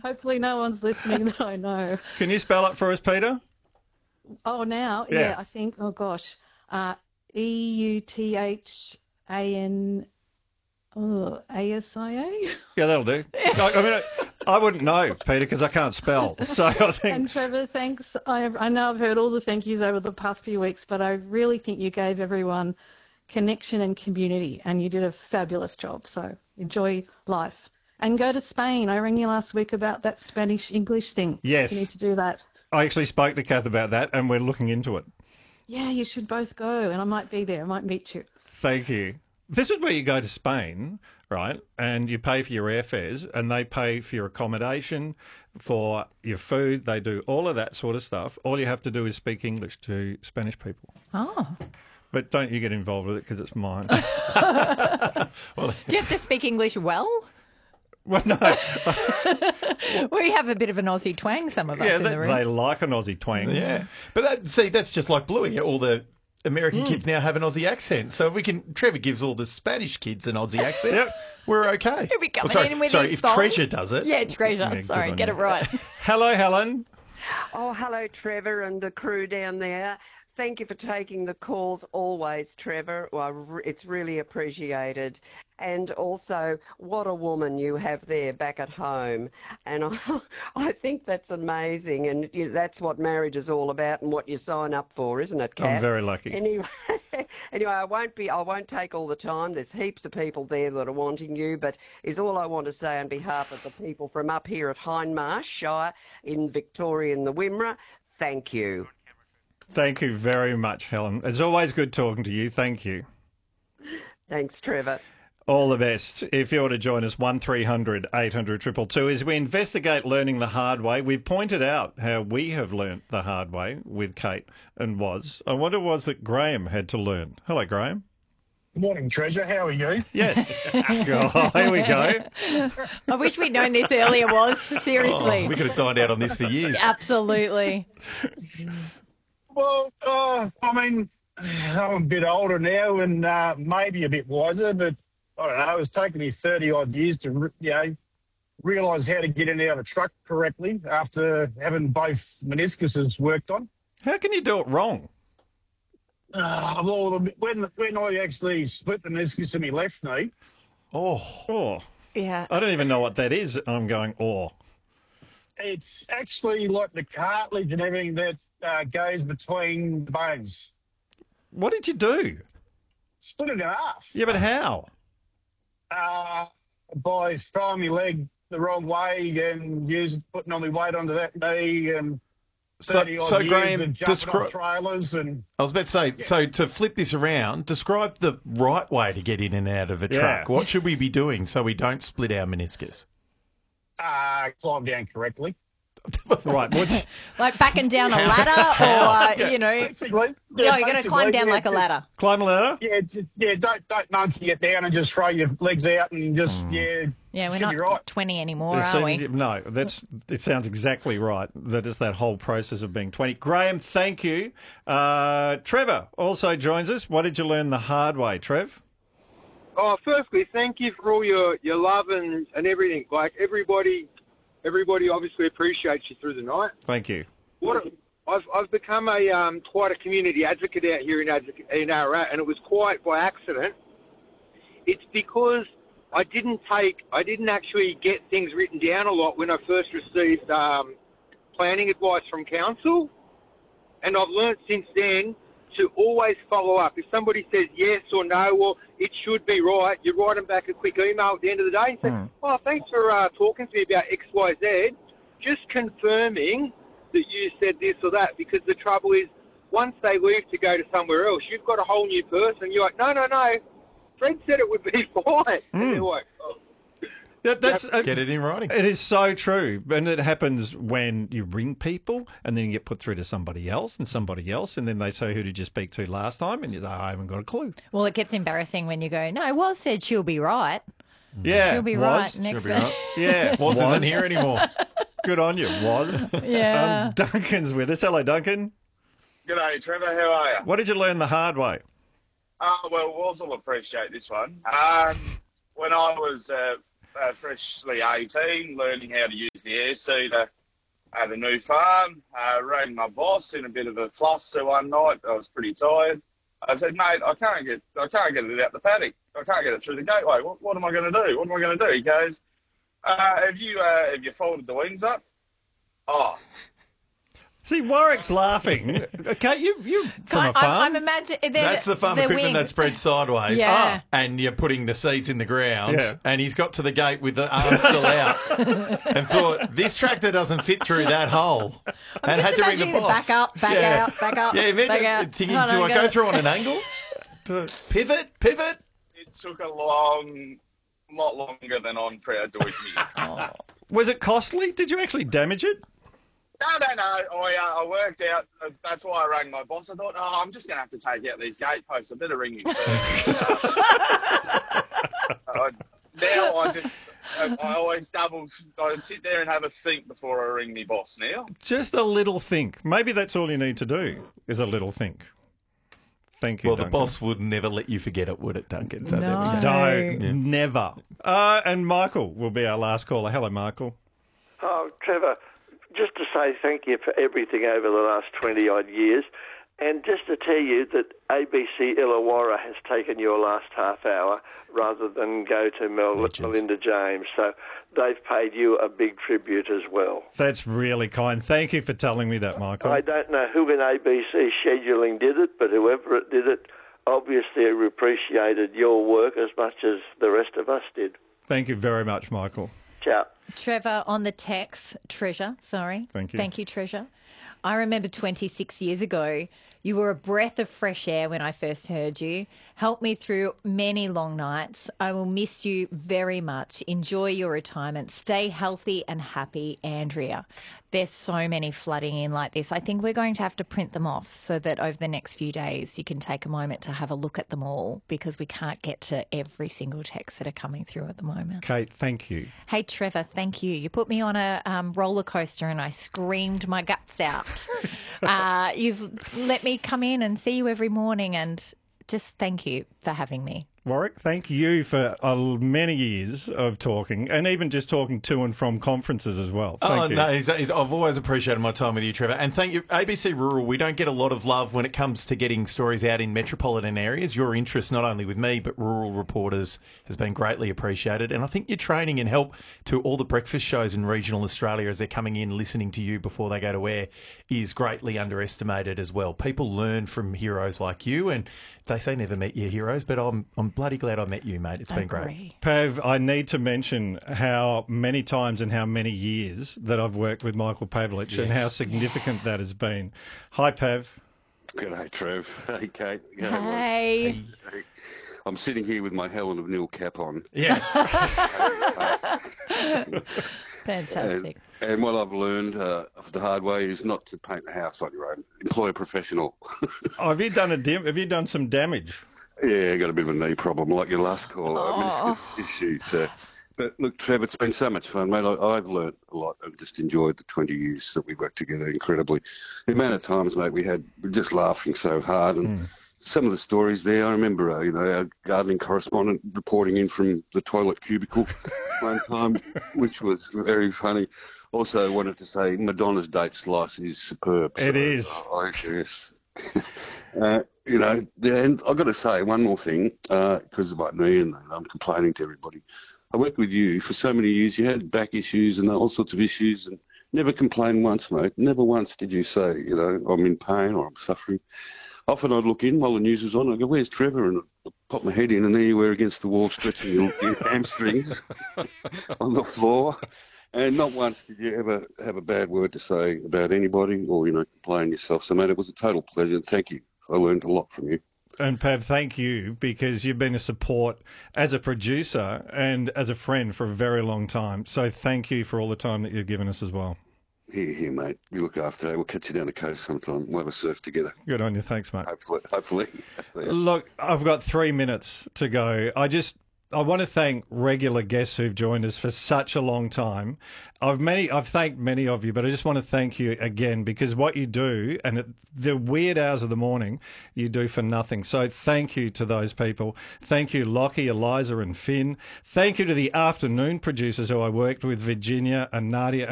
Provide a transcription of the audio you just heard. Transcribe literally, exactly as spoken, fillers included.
Hopefully no one's listening that I know. Can you spell it for us, Peter? Oh, now? Yeah. Yeah, I think, oh gosh. Uh, E U T H A N oh, A S I A? Yeah, that'll do. I, I mean, I, I wouldn't know, Peter, because I can't spell. So I think. And Trevor, thanks. I, I know I've heard all the thank yous over the past few weeks, but I really think you gave everyone connection and community, and you did a fabulous job. So enjoy life. And go to Spain. I rang you last week about that Spanish-English thing. Yes. You need to do that. I actually spoke to Kath about that, and we're looking into it. Yeah, you should both go, and I might be there. I might meet you. Thank you. This is where you go to Spain, right, and you pay for your airfares, and they pay for your accommodation, for your food. They do all of that sort of stuff. All you have to do is speak English to Spanish people. Oh. But don't you get involved with it because it's mine. Well, do you have to speak English well? Well, no. We have a bit of an Aussie twang, some of us Yeah, in that, the room. they like an Aussie twang. Yeah. But that, see, that's just like Bluey. All the American kids now have an Aussie accent. So we can. Trevor gives all the Spanish kids an Aussie accent. Yep. We're okay. He'll be coming Oh, sorry, in with sorry, his if thongs. Treasure does it. Yeah, Treasure. Yeah, good Sorry, on get you. it right. Hello, Helen. Oh, hello, Trevor and the crew down there. Thank you for taking the calls always, Trevor. Well, re- it's really appreciated. And also, what a woman you have there back at home. And I, I think that's amazing. And you that's what marriage is all about and what you sign up for, isn't it, Kat? I'm very lucky. Anyway, anyway, I won't be. I won't take all the time. There's heaps of people there that are wanting you, but is all I want to say on behalf of the people from up here at Hindmarsh Shire in Victoria and the Wimmera. Thank you. Thank you very much, Helen. It's always good talking to you. Thank you. Thanks, Trevor. All the best. If you want to join us, one three hundred eight hundred two two two. As we investigate learning the hard way, we've pointed out how we have learnt the hard way with Kate and Woz. I wonder what it was that Graham had to learn. Hello, Graham. Good morning, Treasure. How are you? Yes. Oh, here we go. I wish we'd known this earlier, was seriously. Oh, we could have dined out on this for years. Absolutely. Well, uh, I mean, I'm a bit older now and uh, maybe a bit wiser, but I don't know. It's taken me thirty odd years to, re- you know, realise how to get in and out of a truck correctly after having both meniscuses worked on. How can you do it wrong? Uh, well, when when I actually split the meniscus in my left knee, Oh, Oh, Yeah. I don't even know what that is. I'm going, oh. it's actually like the cartilage and everything that uh, goes between the bones. What did you do? Split it in half. Yeah, but how? Uh, by throwing my leg the wrong way and using putting all my weight onto that knee and so, thirty odd so years Graham, of jumping on descri- trailers and I was about to say, so to flip this around, describe the right way to get in and out of a Yeah. truck. What should we be doing so we don't split our meniscus? uh, climb down correctly. Right, which, Like backing down a ladder or, you know, Basically, no, you're going to climb down like a ladder. climb a ladder? Yeah, just, yeah. Don't don't monkey it down and just throw your legs out and just yeah. Yeah, we're should not be right. twenty anymore, It are we? seems- No, that's it sounds exactly right. That is that whole process of being twenty. Graham, thank you. Uh, Trevor also joins us. What did you learn the hard way, Trev? Oh, firstly, thank you for all your, your love and, and everything. Like, everybody everybody obviously appreciates you through the night. Thank you. What a, I've I've become a um, quite a community advocate out here in Advoc- in Ararat, and it was quite by accident. It's because I didn't take I didn't actually get things written down a lot when I first received um, planning advice from council, and I've learnt since then to always follow up. If somebody says yes or no, or it should be right, you write them back a quick email at the end of the day and say, Mm. oh, thanks for uh, talking to me about X, Y, Z. Just confirming that you said this or that, because the trouble is, once they leave to go to somewhere else, you've got a whole new person. You're like, no, no, no, Fred said it would be fine. And they're like, oh. That, that's uh, Get it in writing. It is so true, and it happens when you ring people, and then you get put through to somebody else and somebody else, and then they say, "Who did you speak to last time?" And you say, "I haven't got a clue." Well, it gets embarrassing when you go, no, Woz said she'll be right. Yeah, She'll be was. right next be right. Yeah, Woz was. isn't here anymore. Good on you, was. Yeah. Um, Duncan's with us. Hello, Duncan. G'day, Trevor. How are you? What did you learn the hard way? Uh, well, Woz will appreciate this one. Um, when I was uh, uh, freshly eighteen, learning how to use the air seeder at a new farm. Uh, rang my boss in a bit of a fluster one night. I was pretty tired. I said, mate, I can't get, I can't get it out the paddock. I can't get it through the gateway. What, what am I going to do? What am I going to do? He goes, uh, have you, uh, have you folded the wings up? Oh. See, Warwick's laughing. Okay, you you from a I'm, farm. I'm imagining That's the farm equipment that spreads sideways. Yeah. And you're putting the seeds in the ground. Yeah. And he's got to the gate with the arm still out and thought, this tractor doesn't fit through that hole. I'm and just had to ring the imagining the boss. back up, back Yeah. out, back up, Yeah, imagine back out. thinking, Oh, do no, I go through on an angle? Pivot, pivot. It took a long, lot longer than I'm proud to admit. Was it costly? Did you actually damage it? No, no, no. I, uh, I worked out. Uh, that's why I rang my boss. I thought, oh, I'm just going to have to take out these gate posts. I better ring you first. uh, I, now I just, I, I always double. I sit there and have a think before I ring my boss now. Just a little think. Maybe that's all you need to do is a little think. Thank you, Well, the Duncan. boss would never let you forget it, would it, Duncan? So No. there we go. No, never. Uh, and Michael will be our last caller. Hello, Michael. Oh, Trevor, just to say thank you for everything over the last twenty-odd years, and just to tell you that A B C Illawarra has taken your last half hour rather than go to Mel- Legends. Melinda James, so they've paid you a big tribute as well. That's really kind. Thank you for telling me that, Michael. I don't know who in A B C scheduling did it, but whoever it did it obviously appreciated your work as much as the rest of us did. Thank you very much, Michael. Ciao. Trevor on the text, Treasure, sorry. Thank you. Thank you, Treasure. I remember twenty-six years ago, you were a breath of fresh air when I first heard you. Helped me through many long nights. I will miss you very much. Enjoy your retirement. Stay healthy and happy, Andrea. There's so many flooding in like this. I think we're going to have to print them off so that over the next few days you can take a moment to have a look at them all, because we can't get to every single text that are coming through at the moment. Kate, thank you. Hey, Trevor, thank you. You put me on a um, roller coaster and I screamed my guts out. uh, you've let me come in and see you every morning, and just thank you for having me. Warwick, thank you for uh, many years of talking, and even just talking to and from conferences as well. Thank Oh, you. no, he's, he's, I've always appreciated my time with you, Trevor. And thank you. A B C Rural, we don't get a lot of love when it comes to getting stories out in metropolitan areas. Your interest, not only with me, but rural reporters, has been greatly appreciated. And I think your training and help to all the breakfast shows in regional Australia as they're coming in, listening to you before they go to air, is greatly underestimated as well. People learn from heroes like you, and they say never met your heroes, but I'm I'm bloody glad I met you, mate. It's been great. Pav, I need to mention how many times and how many years that I've worked with Michael Pavlich and Yes. how significant that has been. Hi, Pav. G'day, Trev. Hey, Kate. G'day, Hey. Roz. Hey. I'm sitting here with my Helen of Nil cap on. Yes. Fantastic. And, and what I've learned uh, of the hard way is not to paint the house on your own. Employ a professional. Oh, have you done a dim- Have you done some damage? Yeah, I got a bit of a knee problem like your last call. Oh. Meniscus issues. Uh, but look, Trev, it's been so much fun, mate. I, I've learnt a lot and just enjoyed the twenty years that we worked together incredibly. The amount of times, mate, we had we were just laughing so hard, and mm. some of the stories there. I remember, uh, you know, our gardening correspondent reporting in from the toilet cubicle one time, which was very funny. Also, I wanted to say Madonna's date slice is superb. It so, is. I guess. uh, you know, and I've got to say one more thing, because uh, of my knee, and I'm complaining to everybody. I worked with you for so many years. You had back issues and all sorts of issues, and never complained once, mate. Never once did you say, you know, I'm in pain or I'm suffering. Often I'd look in while the news was on. I'd go, where's Trevor? And I'd pop my head in, and there you were against the wall, stretching your, your hamstrings on the floor. And not once did you ever have a bad word to say about anybody or, you know, complain yourself. So, mate, it was a total pleasure. Thank you. I learned a lot from you. And Pav, thank you, because you've been a support as a producer and as a friend for a very long time. So thank you for all the time that you've given us as well. Here, here, mate. You look after it. We'll catch you down the coast sometime. We'll have a surf together. Good on you. Thanks, mate. Hopefully. Hopefully. Look, I've got three minutes to go. I just... I want to thank regular guests who've joined us for such a long time. I've many, I've thanked many of you, but I just want to thank you again because what you do and at the weird hours of the morning, you do for nothing. So thank you to those people. Thank you, Lockie, Eliza and Finn. Thank you to the afternoon producers who I worked with, Virginia and Nadia.